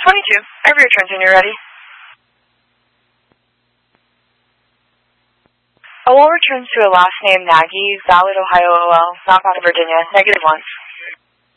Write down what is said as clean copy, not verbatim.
22. Every returns when you're ready. OL returns to a last name Nagy, valid Ohio OL, not bound Virginia, -1.